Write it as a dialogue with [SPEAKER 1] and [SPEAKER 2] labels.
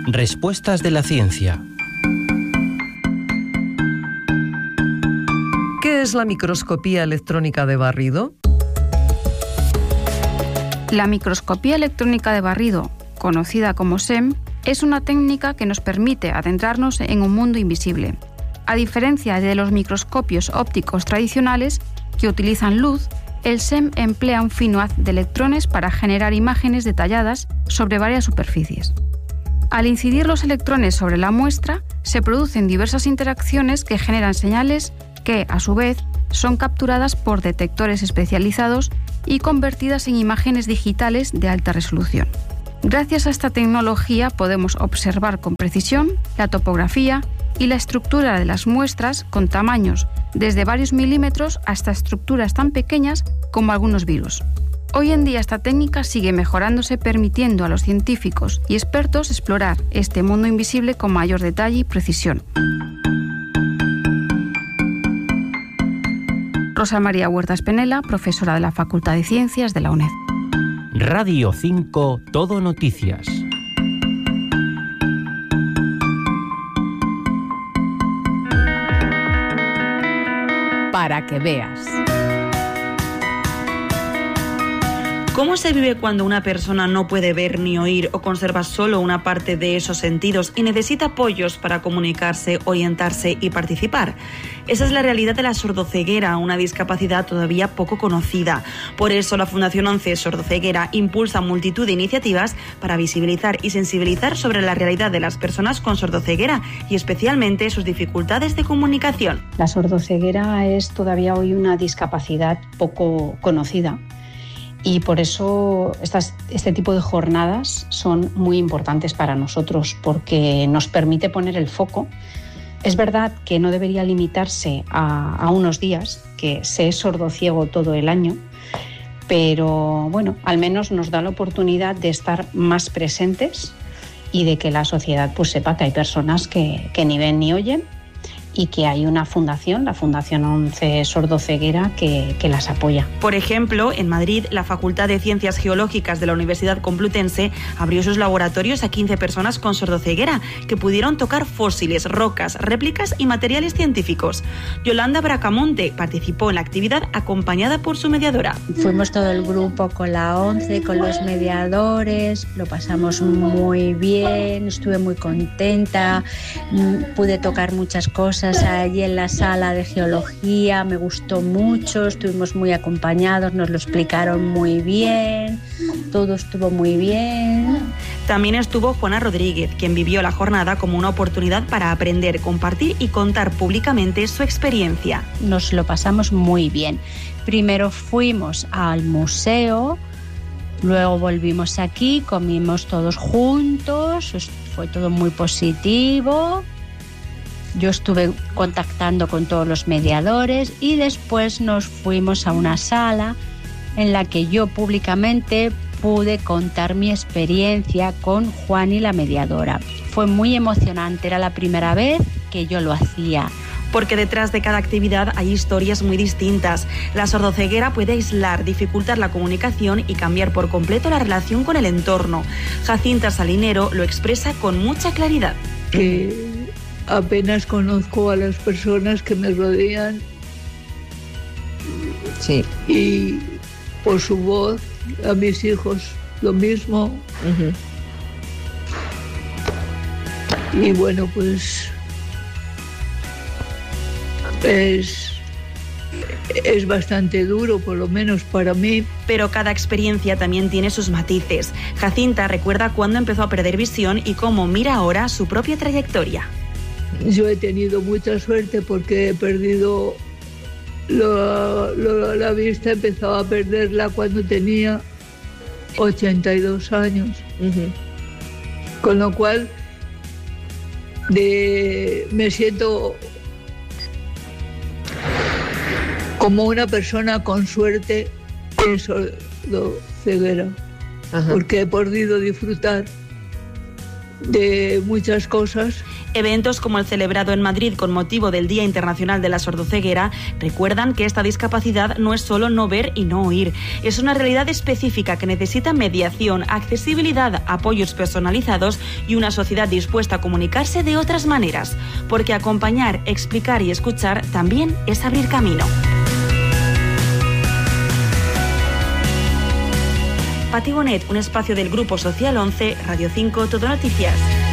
[SPEAKER 1] Respuestas de la ciencia.
[SPEAKER 2] ¿Qué es la microscopía electrónica de barrido?
[SPEAKER 3] La microscopía electrónica de barrido, conocida como SEM, es una técnica que nos permite adentrarnos en un mundo invisible. A diferencia de los microscopios ópticos tradicionales, que utilizan luz, el SEM emplea un fino haz de electrones para generar imágenes detalladas sobre varias superficies. Al incidir los electrones sobre la muestra, se producen diversas interacciones que generan señales que, a su vez, son capturadas por detectores especializados y convertidas en imágenes digitales de alta resolución. Gracias a esta tecnología podemos observar con precisión la topografía y la estructura de las muestras con tamaños desde varios milímetros hasta estructuras tan pequeñas como algunos virus. Hoy en día esta técnica sigue mejorándose, permitiendo a los científicos y expertos explorar este mundo invisible con mayor detalle y precisión. Rosa María Huertas Penela, profesora de la Facultad de Ciencias de la UNED.
[SPEAKER 1] Radio 5 Todo Noticias.
[SPEAKER 4] Para que veas.
[SPEAKER 5] ¿Cómo se vive cuando una persona no puede ver ni oír o conserva solo una parte de esos sentidos y necesita apoyos para comunicarse, orientarse y participar? Esa es la realidad de la sordoceguera, una discapacidad todavía poco conocida. Por eso la Fundación 11 Sordoceguera impulsa multitud de iniciativas para visibilizar y sensibilizar sobre la realidad de las personas con sordoceguera y especialmente sus dificultades de comunicación.
[SPEAKER 6] La sordoceguera es todavía hoy una discapacidad poco conocida. Y por eso este tipo de jornadas son muy importantes para nosotros, porque nos permite poner el foco. Es verdad que no debería limitarse a unos días, que se es sordociego todo el año, pero bueno, al menos nos da la oportunidad de estar más presentes y de que la sociedad pues sepa que hay personas que ni ven ni oyen, y que hay una fundación, la Fundación 11 Sordoceguera, que las apoya.
[SPEAKER 5] Por ejemplo, en Madrid, la Facultad de Ciencias Geológicas de la Universidad Complutense abrió sus laboratorios a 15 personas con sordoceguera que pudieron tocar fósiles, rocas, réplicas y materiales científicos. Yolanda Bracamonte participó en la actividad acompañada por su mediadora.
[SPEAKER 7] Fuimos todo el grupo con la 11, con los mediadores, lo pasamos muy bien, estuve muy contenta, pude tocar muchas cosas allí en la sala de geología, me gustó mucho, estuvimos muy acompañados, nos lo explicaron muy bien, todo estuvo muy bien.
[SPEAKER 5] También estuvo Juana Rodríguez, quien vivió la jornada como una oportunidad para aprender, compartir y contar públicamente su experiencia.
[SPEAKER 7] Nos lo pasamos muy bien. Primero fuimos al museo, luego volvimos aquí, comimos todos juntos, fue todo muy positivo. Yo estuve contactando con todos los mediadores y después nos fuimos a una sala en la que yo públicamente pude contar mi experiencia con Juani, la mediadora. Fue muy emocionante, era la primera vez que yo lo hacía.
[SPEAKER 5] Porque detrás de cada actividad hay historias muy distintas. La sordoceguera puede aislar, dificultar la comunicación y cambiar por completo la relación con el entorno. Jacinta Salinero lo expresa con mucha claridad.
[SPEAKER 8] Apenas conozco a las personas que me rodean.
[SPEAKER 9] Sí.
[SPEAKER 8] Y por su voz, a mis hijos lo mismo. Uh-huh. Y bueno, pues es bastante duro, por lo menos para mí.
[SPEAKER 5] Pero cada experiencia también tiene sus matices. Jacinta recuerda cuándo empezó a perder visión y cómo mira ahora su propia trayectoria.
[SPEAKER 8] Yo he tenido mucha suerte porque he perdido la vista, empezaba a perderla cuando tenía 82 años. Uh-huh. Con lo cual me siento como una persona con suerte en sordoceguera, porque he podido disfrutar de muchas cosas.
[SPEAKER 5] Eventos como el celebrado en Madrid con motivo del Día Internacional de la Sordoceguera recuerdan que esta discapacidad no es solo no ver y no oír. Es una realidad específica que necesita mediación, accesibilidad, apoyos personalizados y una sociedad dispuesta a comunicarse de otras maneras. Porque acompañar, explicar y escuchar también es abrir camino. Pati Bonet, un espacio del Grupo Social 11, Radio 5, Todo Noticias.